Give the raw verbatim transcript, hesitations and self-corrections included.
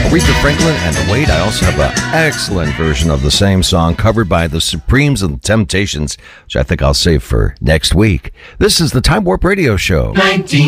Aretha Franklin and Wait. I also have an excellent version of the same song covered by the Supremes and the Temptations, which I think I'll save for next week. This is the Time Warp Radio Show. nineteen